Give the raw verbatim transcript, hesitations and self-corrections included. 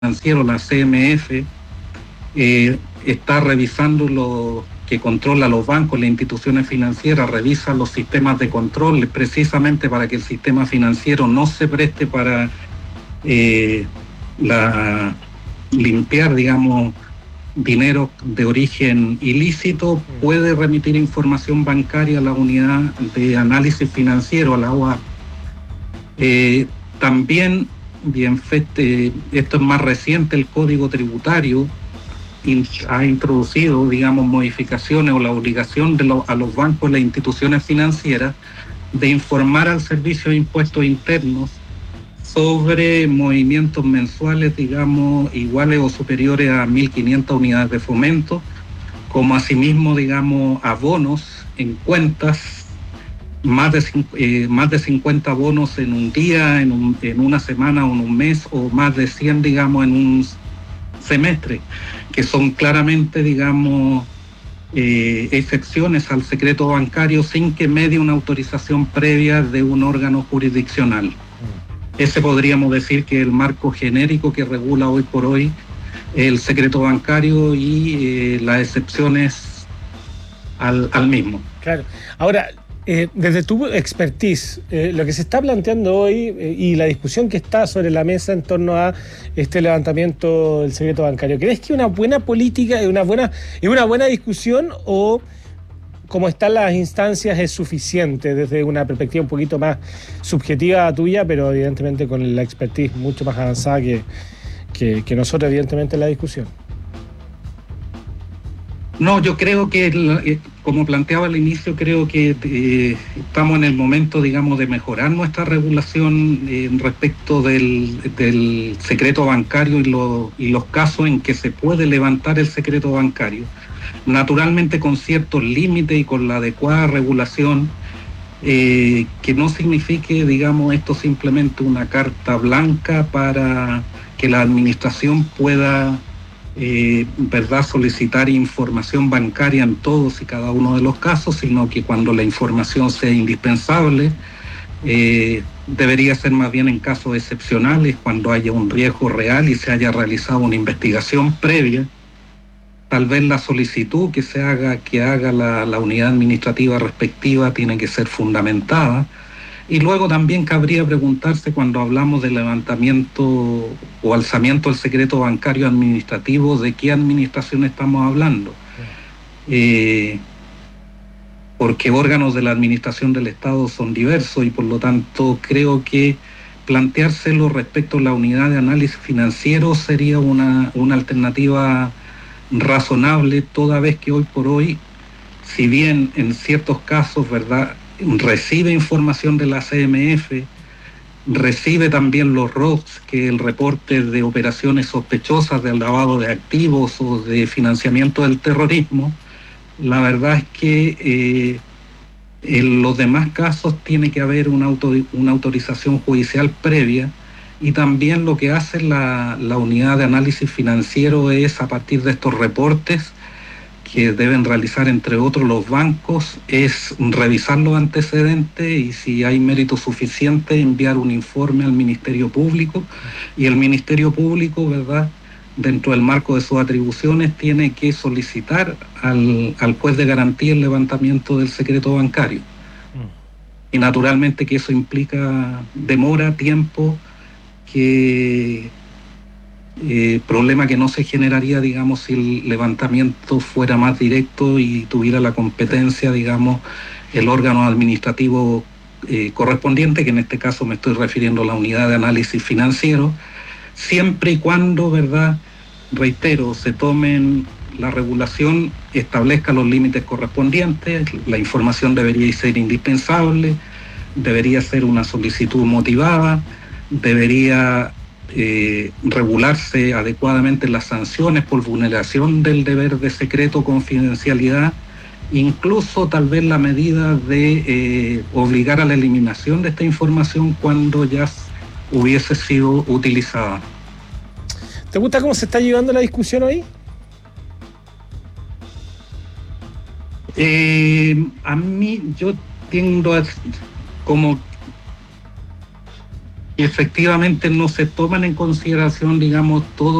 Financiero, la C M F, eh, está revisando lo que controla los bancos, las instituciones financieras, revisa los sistemas de control precisamente para que el sistema financiero no se preste para eh, la, limpiar, digamos, dinero de origen ilícito. Puede remitir información bancaria a la unidad de análisis financiero, a la O A P. Eh, también, bien, eh, esto es más reciente, el Código Tributario in, ha introducido, digamos, modificaciones o la obligación de lo, a los bancos y las instituciones financieras de informar al Servicio de Impuestos Internos sobre movimientos mensuales, digamos, iguales o superiores a mil quinientas unidades de fomento, como asimismo, digamos, abonos en cuentas, más de, eh, más de cincuenta bonos en un día, en, un, en una semana o en un mes, o más de cien, digamos, en un semestre, que son claramente, digamos, eh, excepciones al secreto bancario sin que medie una autorización previa de un órgano jurisdiccional. Ese podríamos decir que es el marco genérico que regula hoy por hoy el secreto bancario y eh, las excepciones al, al mismo. Claro. Ahora, eh, desde tu expertise, eh, lo que se está planteando hoy eh, y la discusión que está sobre la mesa en torno a este levantamiento del secreto bancario, ¿crees que una buena política, una buena, es una buena discusión o como están las instancias es suficiente desde una perspectiva un poquito más subjetiva tuya, pero evidentemente con la expertise mucho más avanzada que, que, que nosotros evidentemente en la discusión? No, yo creo que, como planteaba al inicio, creo que eh, estamos en el momento, digamos, de mejorar nuestra regulación eh, respecto del, del secreto bancario y, lo, y los casos en que se puede levantar el secreto bancario. Naturalmente con ciertos límites y con la adecuada regulación, eh, que no signifique, digamos, esto simplemente una carta blanca para que la administración pueda Eh, verdad, solicitar información bancaria en todos y cada uno de los casos, sino que cuando la información sea indispensable, eh, debería ser más bien en casos excepcionales, cuando haya un riesgo real y se haya realizado una investigación previa. Tal vez la solicitud que se haga, que haga la, la unidad administrativa respectiva tiene que ser fundamentada. Y luego también cabría preguntarse, cuando hablamos de levantamiento o alzamiento del secreto bancario administrativo, ¿de qué administración estamos hablando? Eh, porque órganos de la administración del Estado son diversos y por lo tanto creo que planteárselo respecto a la unidad de análisis financiero sería una, una alternativa razonable, toda vez que hoy por hoy, si bien en ciertos casos, ¿verdad?, recibe información de la C M F, recibe también los R O Cs, que es el reporte de operaciones sospechosas de lavado de activos o de financiamiento del terrorismo. La verdad es que eh, en los demás casos tiene que haber una, auto, una autorización judicial previa, y también lo que hace la, la unidad de análisis financiero es, a partir de estos reportes que deben realizar entre otros los bancos, es revisar los antecedentes y, si hay mérito suficiente, enviar un informe al Ministerio Público, y el Ministerio Público, ¿verdad?, dentro del marco de sus atribuciones, tiene que solicitar al, al juez de garantía el levantamiento del secreto bancario. Y naturalmente que eso implica demora, tiempo, que Eh, problema que no se generaría, digamos, si el levantamiento fuera más directo y tuviera la competencia, digamos, el órgano administrativo eh, correspondiente, que en este caso me estoy refiriendo a la unidad de análisis financiero, siempre y cuando, ¿verdad?, reitero, se tomen la regulación, establezca los límites correspondientes, la información debería ser indispensable, debería ser una solicitud motivada, debería Eh, regularse adecuadamente las sanciones por vulneración del deber de secreto o confidencialidad, incluso tal vez la medida de eh, obligar a la eliminación de esta información cuando ya hubiese sido utilizada. ¿Te gusta cómo se está llevando la discusión hoy? Eh, a mí, yo tiendo a como efectivamente no se toman en consideración, digamos, todo